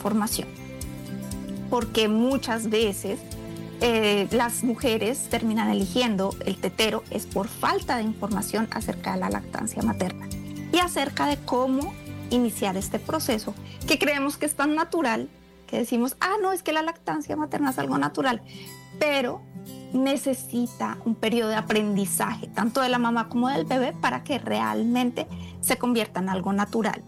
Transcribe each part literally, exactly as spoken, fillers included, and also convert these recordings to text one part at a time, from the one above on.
información. Porque muchas veces eh, las mujeres terminan eligiendo el tetero es por falta de información acerca de la lactancia materna y acerca de cómo iniciar este proceso que creemos que es tan natural, que decimos, ah, no, es que la lactancia materna es algo natural, pero necesita un periodo de aprendizaje, tanto de la mamá como del bebé, para que realmente se convierta en algo natural.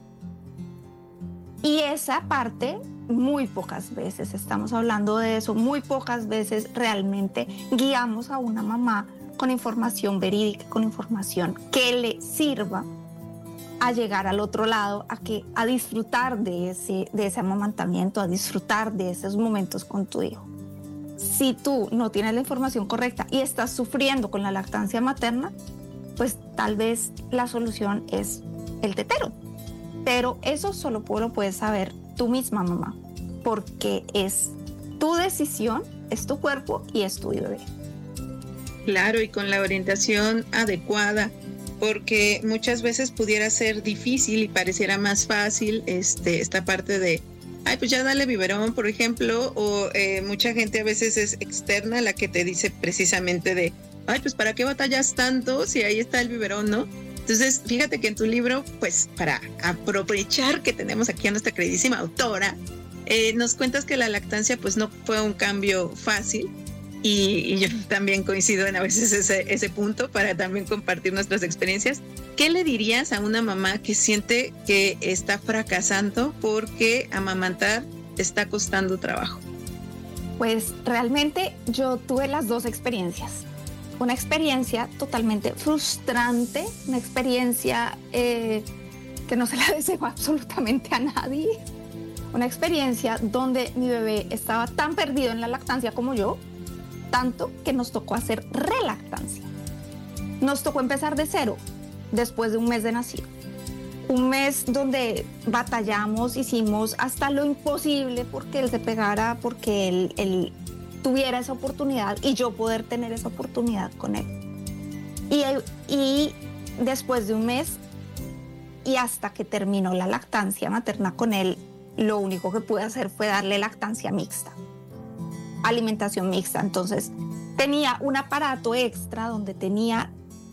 Y esa parte, muy pocas veces estamos hablando de eso, muy pocas veces realmente guiamos a una mamá con información verídica, con información que le sirva a llegar al otro lado, a, que, a disfrutar de ese, de ese amamantamiento, a disfrutar de esos momentos con tu hijo. Si tú no tienes la información correcta y estás sufriendo con la lactancia materna, pues tal vez la solución es el tetero. Pero eso solo lo puedes saber tú misma, mamá, porque es tu decisión, es tu cuerpo y es tu bebé. Claro, y con la orientación adecuada, porque muchas veces pudiera ser difícil y pareciera más fácil este, esta parte de, ay, pues ya dale biberón, por ejemplo, o eh, mucha gente a veces es externa la que te dice precisamente de, ay, pues ¿para qué batallas tanto si ahí está el biberón, no? Entonces, fíjate que en tu libro, pues para aprovechar que tenemos aquí a nuestra queridísima autora, eh, nos cuentas que la lactancia pues no fue un cambio fácil y, y yo también coincido en a veces ese, ese punto para también compartir nuestras experiencias. ¿Qué le dirías a una mamá que siente que está fracasando porque amamantar está costando trabajo? Pues realmente yo tuve las dos experiencias. Una experiencia totalmente frustrante, una experiencia eh, que no se la deseo absolutamente a nadie. Una experiencia donde mi bebé estaba tan perdido en la lactancia como yo, tanto que nos tocó hacer relactancia. Nos tocó empezar de cero después de un mes de nacido. Un mes donde batallamos, hicimos hasta lo imposible porque él se pegara, porque él... él tuviera esa oportunidad y yo poder tener esa oportunidad con él. Y, y después de un mes y hasta que terminó la lactancia materna con él, lo único que pude hacer fue darle lactancia mixta, alimentación mixta. Entonces tenía un aparato extra donde tenía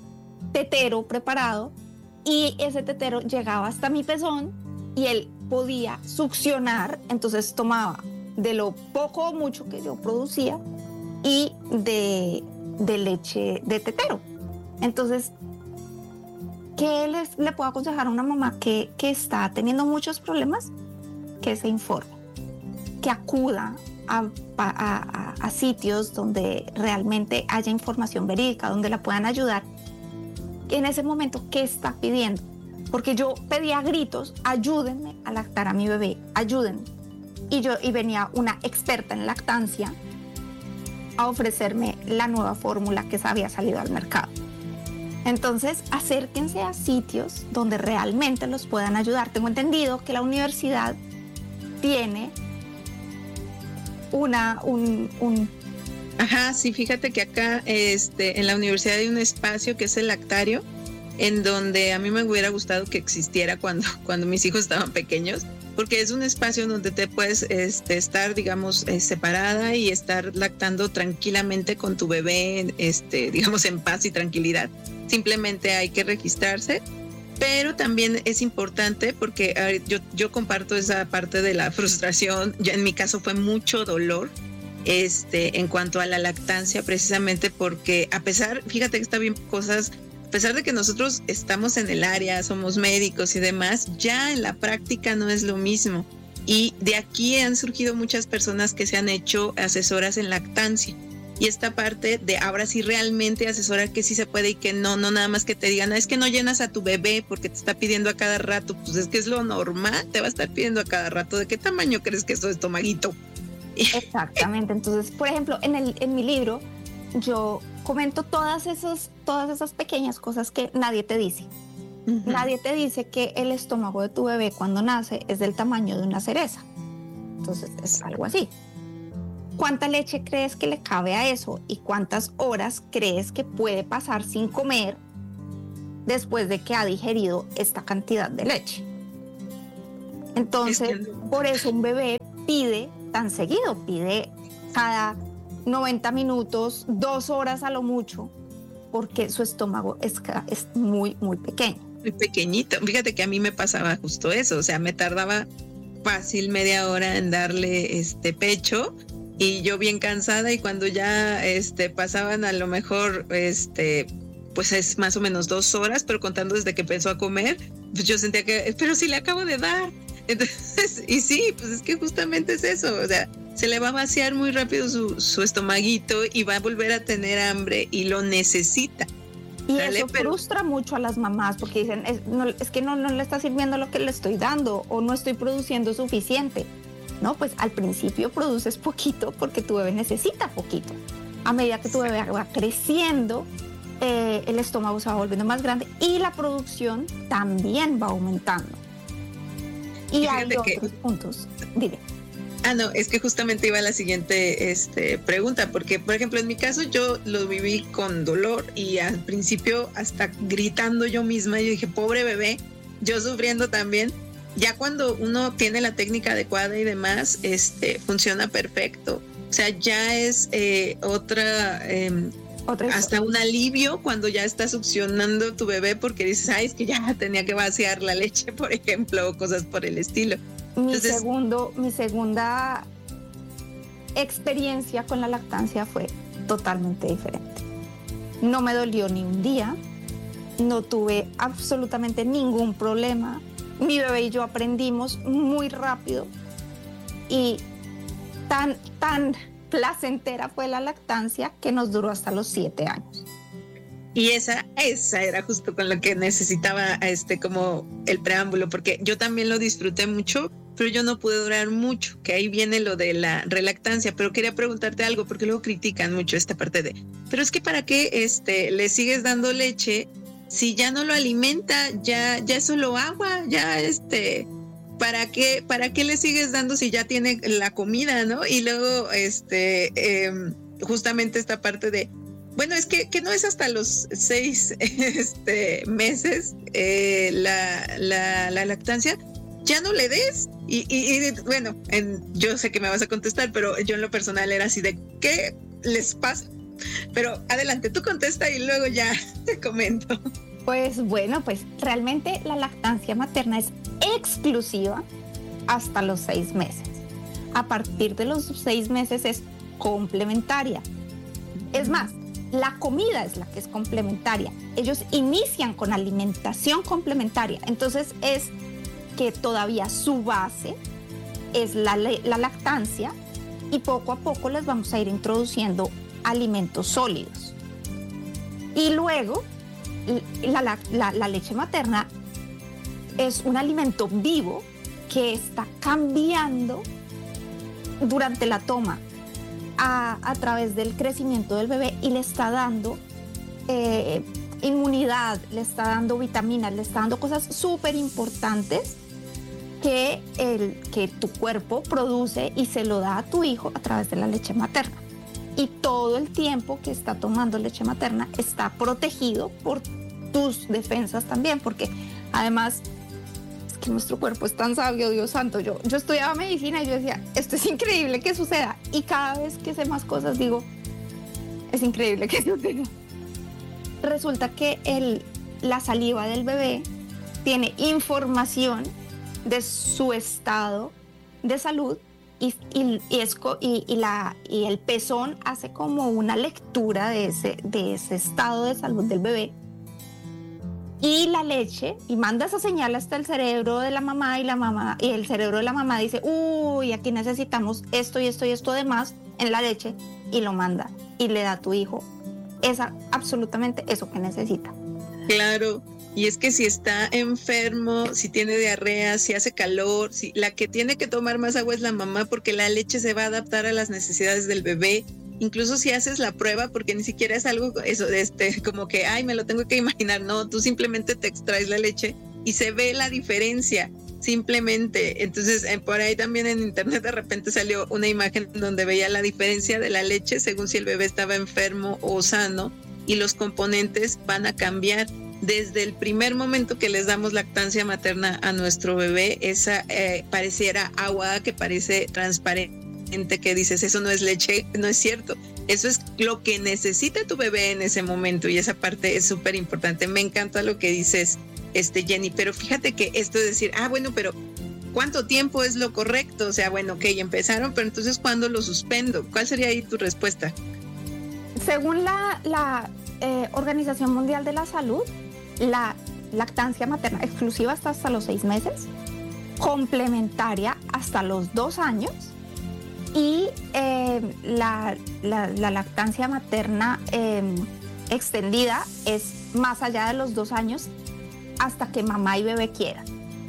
tetero preparado y ese tetero llegaba hasta mi pezón y él podía succionar, entonces tomaba de lo poco o mucho que yo producía y de, de leche de tetero. Entonces, ¿qué les, le puedo aconsejar a una mamá que, que está teniendo muchos problemas? Que se informe, que acuda a, a, a, a sitios donde realmente haya información verídica, donde la puedan ayudar. En ese momento, ¿qué está pidiendo? Porque yo pedía a gritos, ayúdenme a lactar a mi bebé, ayúdenme. Y, yo, y venía una experta en lactancia a ofrecerme la nueva fórmula que había salido al mercado. Entonces, acérquense a sitios donde realmente los puedan ayudar. Tengo entendido que la universidad tiene una... Un, un Ajá, sí, fíjate que acá este, en la universidad hay un espacio que es el lactario, en donde a mí me hubiera gustado que existiera cuando, cuando mis hijos estaban pequeños, porque es un espacio donde te puedes este, estar, digamos, eh, separada y estar lactando tranquilamente con tu bebé, este, digamos, en paz y tranquilidad. Simplemente hay que registrarse, pero también es importante porque eh, yo, yo comparto esa parte de la frustración. Yo, en mi caso fue mucho dolor este, en cuanto a la lactancia, precisamente porque a pesar, fíjate que está bien cosas... A pesar de que nosotros estamos en el área, somos médicos y demás, ya en la práctica no es lo mismo. Y de aquí han surgido muchas personas que se han hecho asesoras en lactancia. Y esta parte de ahora sí realmente asesorar que sí se puede y que no, no nada más que te digan, es que no llenas a tu bebé porque te está pidiendo a cada rato. Pues es que es lo normal, te va a estar pidiendo a cada rato. ¿De qué tamaño crees que es tu estomaguito? Exactamente. Entonces, por ejemplo, en, el, en mi libro, yo comento todas esas, todas esas pequeñas cosas que nadie te dice. Uh-huh. Nadie te dice que el estómago de tu bebé cuando nace es del tamaño de una cereza. Entonces es algo así. ¿Cuánta leche crees que le cabe a eso? ¿Y cuántas horas crees que puede pasar sin comer después de que ha digerido esta cantidad de leche? Entonces, Entiendo. por eso un bebé pide tan seguido, pide cada noventa minutos, dos horas a lo mucho, porque su estómago es, es muy, muy pequeño. Muy pequeñito. Fíjate que a mí me pasaba justo eso, o sea, me tardaba fácil media hora en darle este pecho y yo bien cansada, y cuando ya este pasaban a lo mejor este pues es más o menos dos horas, pero contando desde que empezó a comer, pues yo sentía que, pero si le acabo de dar. Entonces, y sí, pues es que justamente es eso, o sea, se le va a vaciar muy rápido su, su estomaguito y va a volver a tener hambre y lo necesita. Y ¿Sale? eso Pero frustra mucho a las mamás porque dicen, es, no, es que no, no le está sirviendo lo que le estoy dando o no estoy produciendo suficiente. No, pues al principio produces poquito porque tu bebé necesita poquito. A medida que tu bebé va creciendo, eh, el estómago se va volviendo más grande y la producción también va aumentando. Y hay fíjate que- otros puntos. Dile. Ah, no, es que justamente iba a la siguiente este, pregunta, porque, por ejemplo, en mi caso yo lo viví con dolor y al principio hasta gritando yo misma, yo dije, pobre bebé, yo sufriendo también. Ya cuando uno tiene la técnica adecuada y demás, este, funciona perfecto. O sea, ya es eh, otra, eh, Otra hasta un alivio cuando ya está succionando tu bebé porque dices, ay, es que ya tenía que vaciar la leche, por ejemplo, o cosas por el estilo. Mi, Entonces- segundo, mi segunda experiencia con la lactancia fue totalmente diferente. No me dolió ni un día, no tuve absolutamente ningún problema. Mi bebé y yo aprendimos muy rápido y tan, tan placentera fue la lactancia que nos duró hasta los siete años. Y esa, esa era justo con lo que necesitaba este como el preámbulo, porque yo también lo disfruté mucho, pero yo no pude durar mucho, que ahí viene lo de la relactancia. Pero quería preguntarte algo, porque luego critican mucho esta parte de, pero es que para qué este le sigues dando leche si ya no lo alimenta, ya, ya es solo agua, ya este, ¿para qué, para qué le sigues dando si ya tiene la comida, ¿no? Y luego este eh, justamente esta parte de, bueno, es que, que no es hasta los seis este, meses eh, la, la, la lactancia, ya no le des. Y, y, y bueno, en, yo sé que me vas a contestar, pero yo en lo personal era así de, ¿qué les pasa? Pero adelante, tú contesta y luego ya te comento. Pues bueno, pues realmente la lactancia materna es exclusiva hasta los seis meses. A partir de los seis meses es complementaria. Es más, la comida es la que es complementaria. Ellos inician con alimentación complementaria. Entonces es que todavía su base es la, la lactancia y poco a poco les vamos a ir introduciendo alimentos sólidos. Y luego la, la, la, la leche materna es un alimento vivo que está cambiando durante la toma a, a través del crecimiento del bebé y le está dando eh, inmunidad, le está dando vitaminas, le está dando cosas súper importantes que, el, que tu cuerpo produce y se lo da a tu hijo a través de la leche materna. Y todo el tiempo que está tomando leche materna está protegido por tus defensas también, porque además es que nuestro cuerpo es tan sabio, Dios santo. Yo, yo estudiaba medicina y yo decía, esto es increíble que suceda. Y cada vez que sé más cosas digo, es increíble que suceda. Resulta que el, la saliva del bebé tiene información de su estado de salud y, y, y, es, y, y, la, y el pezón hace como una lectura de ese, de ese estado de salud del bebé. Y la leche, y manda esa señal hasta el cerebro de la mamá y la mamá, y el cerebro de la mamá dice, uy, aquí necesitamos esto y esto y esto de más en la leche, y lo manda y le da a tu hijo esa, absolutamente eso que necesita. Claro, y es que si está enfermo, si tiene diarrea, si hace calor, si la que tiene que tomar más agua es la mamá, porque la leche se va a adaptar a las necesidades del bebé. Incluso si haces la prueba, porque ni siquiera es algo eso, este, como que, ay, me lo tengo que imaginar. No, tú simplemente te extraes la leche y se ve la diferencia, simplemente. Entonces, eh, por ahí también en internet de repente salió una imagen donde veía la diferencia de la leche según si el bebé estaba enfermo o sano, y los componentes van a cambiar. desde el primer momento que les damos lactancia materna a nuestro bebé, esa eh, pareciera agua que parece transparente, que dices, eso no es leche, no es cierto. Eso es lo que necesita tu bebé en ese momento y esa parte es súper importante. Me encanta lo que dices, este, Jenny, pero fíjate que esto de decir, ah, bueno, pero ¿cuánto tiempo es lo correcto? O sea, bueno, ok, empezaron, pero entonces, ¿cuándo lo suspendo? ¿Cuál sería ahí tu respuesta? Según la, la eh, Organización Mundial de la Salud, la lactancia materna exclusiva está hasta los seis meses, complementaria hasta los dos años y eh, la, la, la lactancia materna eh, extendida es más allá de los dos años hasta que mamá y bebé quieran.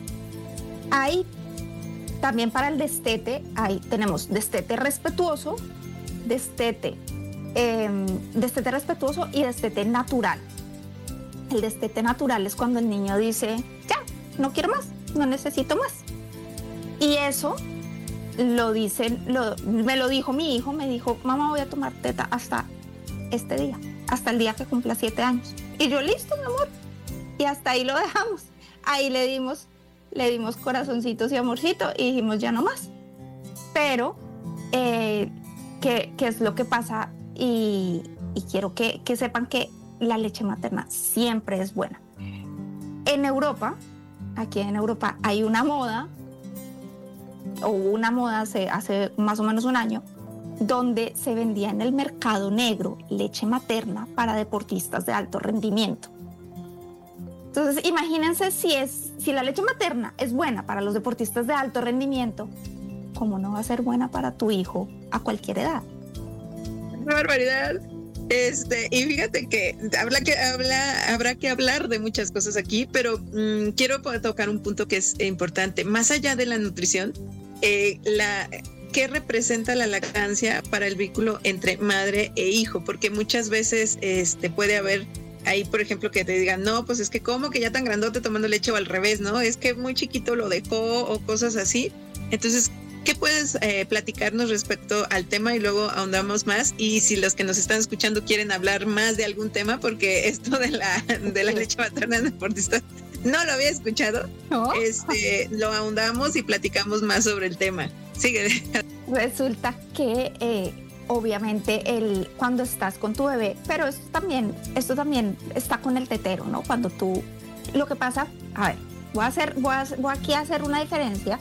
Hay también para el destete, ahí tenemos destete respetuoso, destete, eh, destete respetuoso y destete natural. El destete natural es cuando el niño dice, ya, no quiero más, no necesito más. Y eso lo dicen, lo, me lo dijo mi hijo, me dijo, mamá, voy a tomar teta hasta este día, hasta el día que cumpla siete años. Y yo, listo, mi amor. Y hasta ahí lo dejamos. Ahí le dimos, le dimos corazoncitos y amorcito y dijimos, ya no más. Pero, eh, ¿qué, qué es lo que pasa? Y, y quiero que, que sepan que la leche materna siempre es buena. En Europa, aquí en Europa hay una moda, o una moda hace, hace más o menos un año, donde se vendía en el mercado negro leche materna para deportistas de alto rendimiento. Entonces, imagínense si, es, si la leche materna es buena para los deportistas de alto rendimiento, ¿cómo no va a ser buena para tu hijo a cualquier edad? ¡Qué barbaridad! Este, y fíjate que, habla que habla, habrá que hablar de muchas cosas aquí, pero mmm, quiero tocar un punto que es importante. Más allá de la nutrición, eh, la, ¿qué representa la lactancia para el vínculo entre madre e hijo? Porque muchas veces este, puede haber ahí, por ejemplo, que te digan, no, pues es que como que ya tan grandote tomando leche o al revés, ¿no? Es que muy chiquito lo dejó o cosas así. Entonces, ¿qué puedes eh, platicarnos respecto al tema y luego ahondamos más? Y si los que nos están escuchando quieren hablar más de algún tema, porque esto de la, de la leche materna en deportistas no lo había escuchado, ¿no? Este, lo ahondamos y platicamos más sobre el tema. Sigue. Resulta que eh, obviamente el, cuando estás con tu bebé, pero esto también, esto también está con el tetero, ¿no? Cuando tú, lo que pasa, a ver, voy a hacer, voy, a, voy aquí a hacer una diferencia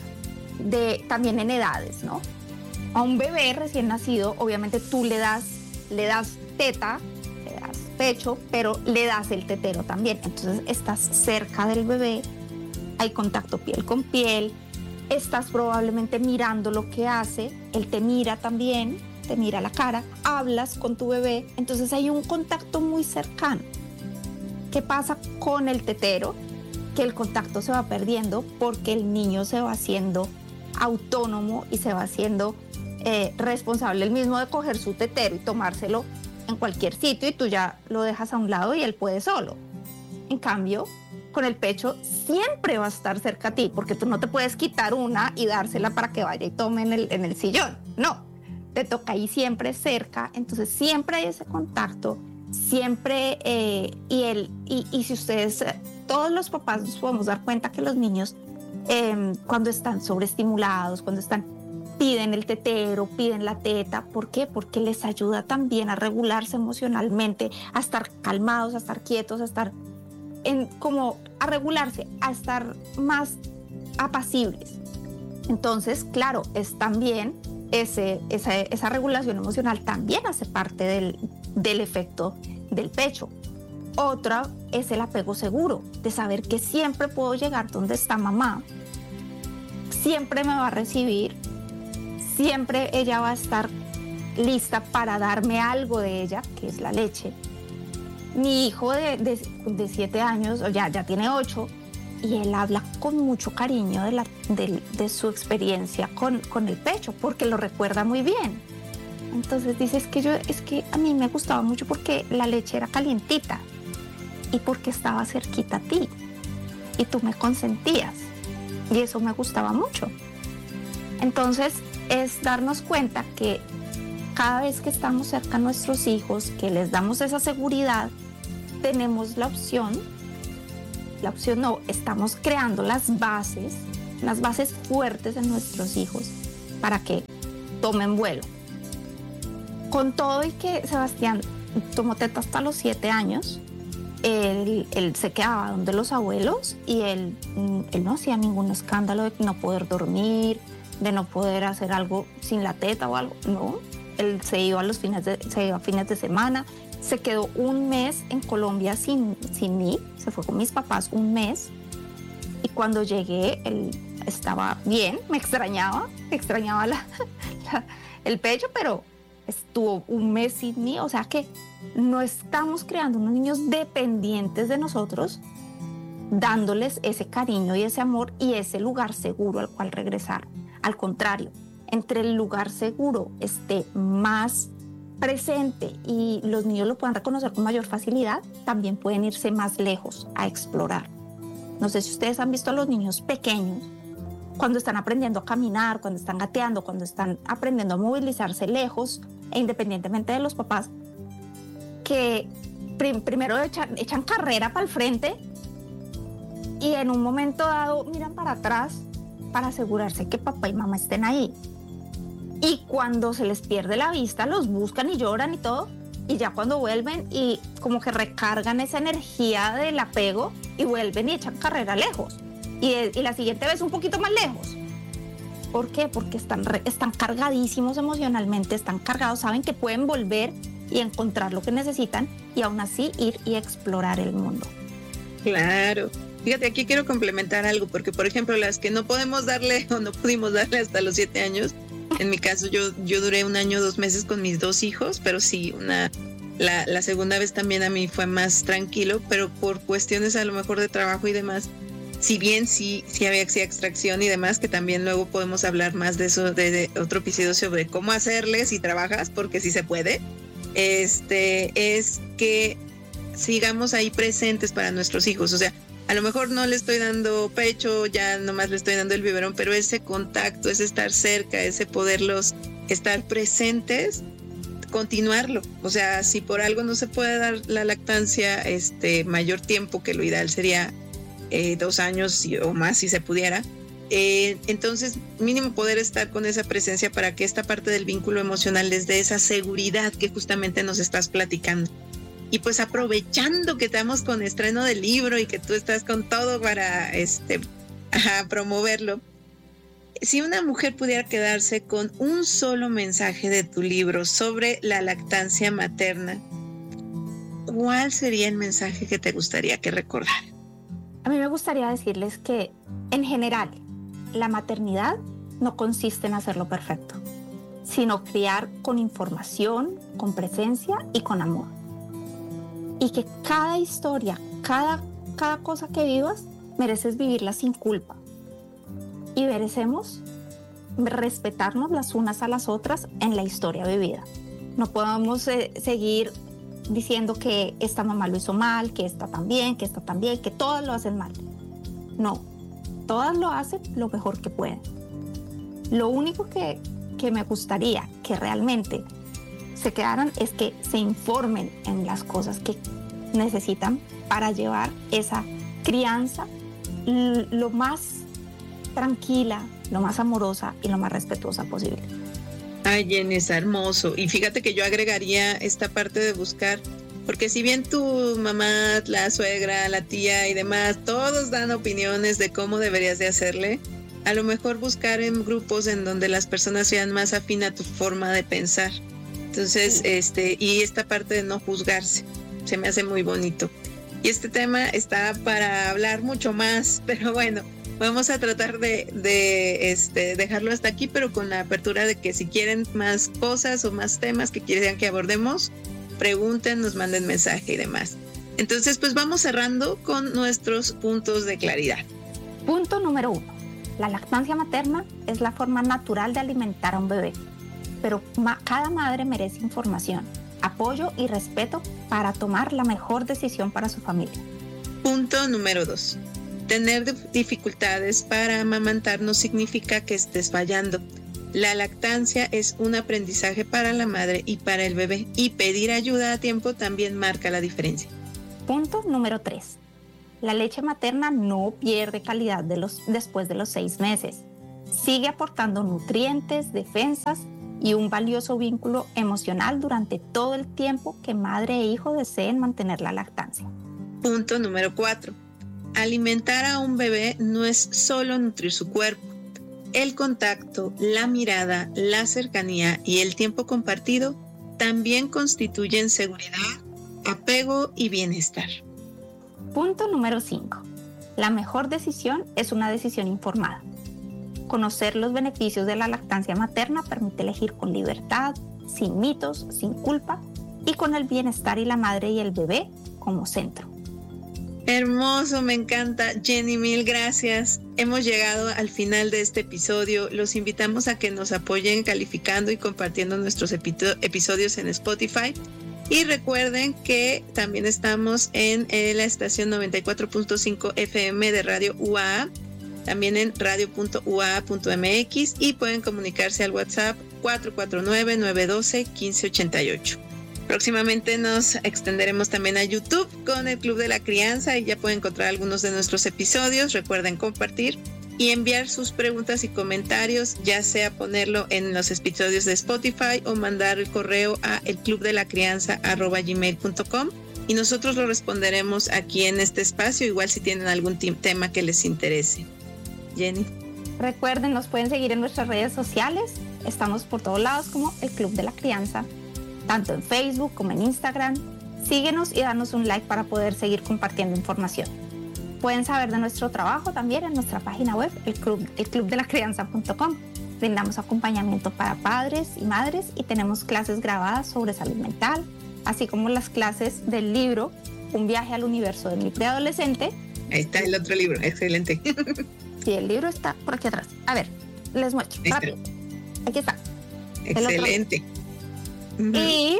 de también en edades, ¿no? A un bebé recién nacido, obviamente tú le das, le das teta, le das pecho, pero le das el tetero también. Entonces estás cerca del bebé, hay contacto piel con piel, estás probablemente mirando lo que hace, él te mira también, te mira la cara, hablas con tu bebé, entonces hay un contacto muy cercano. ¿Qué pasa con el tetero? Que el contacto se va perdiendo porque el niño se va haciendo autónomo y se va haciendo eh, responsable él mismo de coger su tetero y tomárselo en cualquier sitio y tú ya lo dejas a un lado y él puede solo. En cambio, con el pecho siempre va a estar cerca a ti porque tú no te puedes quitar una y dársela para que vaya y tome en el, en el sillón. No, te toca ahí siempre cerca, entonces siempre hay ese contacto, siempre, eh, y, el, y, y si ustedes, todos los papás nos podemos dar cuenta que los niños Eh, cuando están sobreestimulados, cuando están, piden el tetero, piden la teta. ¿Por qué? Porque les ayuda también a regularse emocionalmente, a estar calmados, a estar quietos, a estar en, como a regularse, a estar más apacibles. Entonces, claro, es también ese, esa, esa regulación emocional también hace parte del, del efecto del pecho. Otra es el apego seguro, de saber que siempre puedo llegar donde está mamá, siempre me va a recibir, siempre ella va a estar lista para darme algo de ella, que es la leche. Mi hijo de, de, de siete años, ya, ya tiene ocho, y él habla con mucho cariño de, la, de, de su experiencia con, con el pecho, porque lo recuerda muy bien. Entonces dice, es que, yo, es que a mí me gustaba mucho porque la leche era calientita. Y porque estaba cerquita a ti y tú me consentías y eso me gustaba mucho. Entonces es darnos cuenta que cada vez que estamos cerca a nuestros hijos, que les damos esa seguridad, tenemos la opción la opción no. Estamos creando las bases, las bases fuertes en nuestros hijos para que tomen vuelo. Con todo y que Sebastián tomó teta hasta los siete años, él, él se quedaba donde los abuelos y él, él no hacía ningún escándalo de no poder dormir, de no poder hacer algo sin la teta o algo, no. Él se iba a los fines de, se iba a fines de semana, se quedó un mes en Colombia sin, sin mí, se fue con mis papás un mes y cuando llegué él estaba bien, me extrañaba, me extrañaba la, la, el pecho, pero estuvo un mes sin mí, o sea que no estamos creando unos niños dependientes de nosotros, dándoles ese cariño y ese amor y ese lugar seguro al cual regresar. Al contrario, entre el lugar seguro esté más presente y los niños lo puedan reconocer con mayor facilidad, también pueden irse más lejos a explorar. No sé si ustedes han visto a los niños pequeños, cuando están aprendiendo a caminar, cuando están gateando, cuando están aprendiendo a movilizarse lejos e independientemente de los papás, que prim- primero echan, echan carrera para el frente y en un momento dado miran para atrás para asegurarse que papá y mamá estén ahí. Y cuando se les pierde la vista, los buscan y lloran y todo. Y ya cuando vuelven y como que recargan esa energía del apego y vuelven y echan carrera lejos. Y, y la siguiente vez un poquito más lejos. ¿Por qué? Porque están, re, están cargadísimos emocionalmente, están cargados, saben que pueden volver y encontrar lo que necesitan y aún así ir y explorar el mundo. Claro. Fíjate, aquí quiero complementar algo, porque por ejemplo, las que no podemos darle o no pudimos darle hasta los siete años, en mi caso yo, yo duré un año, dos meses con mis dos hijos, pero sí, una, la, la segunda vez también a mí fue más tranquilo, pero por cuestiones a lo mejor de trabajo y demás, si bien sí, sí había sí, extracción y demás, que también luego podemos hablar más de eso, de, de otro episodio sobre cómo hacerle si trabajas, porque sí se puede, este, es que sigamos ahí presentes para nuestros hijos, o sea, a lo mejor no le estoy dando pecho, ya nomás le estoy dando el biberón, pero ese contacto, ese estar cerca, ese poderlos estar presentes, continuarlo. O sea, si por algo no se puede dar la lactancia este mayor tiempo, que lo ideal sería eh, dos años o más si se pudiera, eh, entonces mínimo poder estar con esa presencia para que esta parte del vínculo emocional les dé esa seguridad que justamente nos estás platicando. Y pues aprovechando que estamos con estreno del libro y que tú estás con todo para este, ajá, promoverlo, si una mujer pudiera quedarse con un solo mensaje de tu libro sobre la lactancia materna, ¿cuál sería el mensaje que te gustaría que recordara? A mí me gustaría decirles que en general la maternidad no consiste en hacerlo perfecto, sino criar con información, con presencia y con amor. Y que cada historia, cada, cada cosa que vivas, mereces vivirla sin culpa. Y merecemos respetarnos las unas a las otras en la historia vivida. No podemos eh, seguir diciendo que esta mamá lo hizo mal, que esta también, que esta también, que todas lo hacen mal. No, todas lo hacen lo mejor que pueden. Lo único que, que me gustaría que realmente se quedaran es que se informen en las cosas que necesitan para llevar esa crianza lo más tranquila, lo más amorosa y lo más respetuosa posible. Ay, Jenny, es hermoso. Y fíjate que yo agregaría esta parte de buscar, porque si bien tu mamá, la suegra, la tía y demás, todos dan opiniones de cómo deberías de hacerle, a lo mejor buscar en grupos en donde las personas sean más afín a tu forma de pensar. Entonces, sí. este, y esta parte de no juzgarse, se me hace muy bonito. Y este tema está para hablar mucho más, pero bueno, vamos a tratar de, de este, dejarlo hasta aquí, pero con la apertura de que si quieren más cosas o más temas que quieran que abordemos, pregunten, nos manden mensaje y demás. Entonces, pues vamos cerrando con nuestros puntos de claridad. Punto número uno. La lactancia materna es la forma natural de alimentar a un bebé. Pero ma- cada madre merece información, apoyo y respeto para tomar la mejor decisión para su familia. Punto número dos. Tener dificultades para amamantar no significa que estés fallando. La lactancia es un aprendizaje para la madre y para el bebé, y pedir ayuda a tiempo también marca la diferencia. Punto número tres. La leche materna no pierde calidad de los, después de los seis meses. Sigue aportando nutrientes, defensas y un valioso vínculo emocional durante todo el tiempo que madre e hijo deseen mantener la lactancia. Punto número cuatro. Alimentar a un bebé no es solo nutrir su cuerpo. El contacto, la mirada, la cercanía y el tiempo compartido también constituyen seguridad, apego y bienestar. Punto número cinco. La mejor decisión es una decisión informada. Conocer los beneficios de la lactancia materna permite elegir con libertad, sin mitos, sin culpa y con el bienestar y la madre y el bebé como centro. Hermoso, me encanta. Jenny, mil gracias. Hemos llegado al final de este episodio. Los invitamos a que nos apoyen calificando y compartiendo nuestros epi- episodios en Spotify. Y recuerden que también estamos en, en la estación noventa y cuatro punto cinco F M de Radio U A A, también en radio punto u a a punto m x y pueden comunicarse al WhatsApp cuatro cuatro nueve, nueve uno dos, uno cinco ocho ocho. Próximamente nos extenderemos también a YouTube con el Club de la Crianza y ya pueden encontrar algunos de nuestros episodios. Recuerden compartir y enviar sus preguntas y comentarios, ya sea ponerlo en los episodios de Spotify o mandar el correo a elclubdelacrianza arroba gmail punto com y nosotros lo responderemos aquí en este espacio, igual si tienen algún t- tema que les interese. Jenny. Recuerden, nos pueden seguir en nuestras redes sociales. Estamos por todos lados como el Club de la Crianza, tanto en Facebook como en Instagram. Síguenos y danos un like para poder seguir compartiendo información. Pueden saber de nuestro trabajo también en nuestra página web, el club, el club de la crianza punto com. Brindamos acompañamiento para padres y madres y tenemos clases grabadas sobre salud mental, así como las clases del libro Un viaje al universo de mi preadolescente. Ahí está el otro libro, excelente. Sí, el libro está por aquí atrás. A ver, les muestro, rápido. Aquí está. Excelente. Uh-huh. Y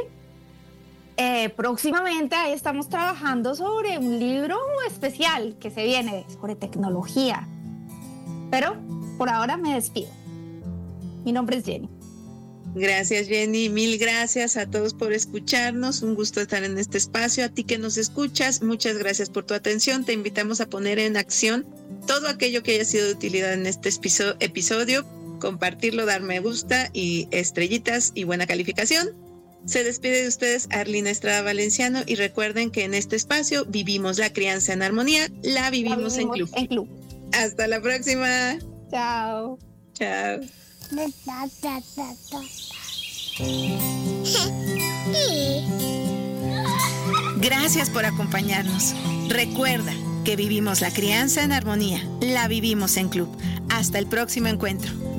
eh, próximamente ahí estamos trabajando sobre un libro especial que se viene sobre tecnología. Pero por ahora me despido. Mi nombre es Jenny. Gracias, Jenny. Mil gracias a todos por escucharnos. Un gusto estar en este espacio. A ti que nos escuchas, muchas gracias por tu atención. Te invitamos a poner en acción todo aquello que haya sido de utilidad en este episodio, compartirlo, dar me gusta y estrellitas y buena calificación. Se despide de ustedes Arlina Estrada Valenciano y recuerden que en este espacio vivimos la crianza en armonía, la vivimos, la vivimos en, club. en club. Hasta la próxima. Chao. Chao. Gracias por acompañarnos. Recuerda que vivimos la crianza en armonía, la vivimos en club. Hasta el próximo encuentro.